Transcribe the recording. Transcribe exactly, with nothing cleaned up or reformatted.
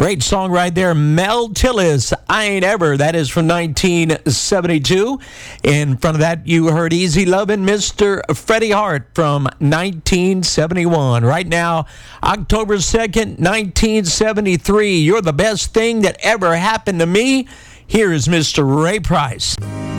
Great song right there. Mel Tillis, I Ain't Ever. That is from nineteen seventy-two. In front of that, you heard Easy Lovin', Mister Freddie Hart from nineteen seventy-one. Right now, October second, nineteen seventy-three. You're the best thing that ever happened to me. Here is Mister Ray Price.